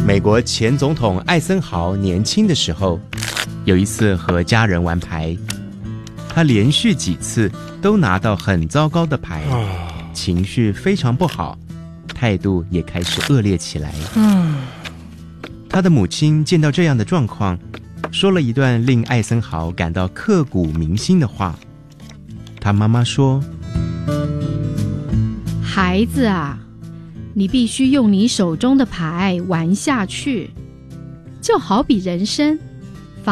美国前总统艾森豪年轻的时候，有一次和家人玩牌，他连续几次都拿到很糟糕的牌，情绪非常不好，态度也开始恶劣起来。他的母亲见到这样的状况，说了一段令艾森豪感到刻骨铭心的话。他妈妈说： 孩子啊，你必须用你手中的牌玩下去，就好比人生，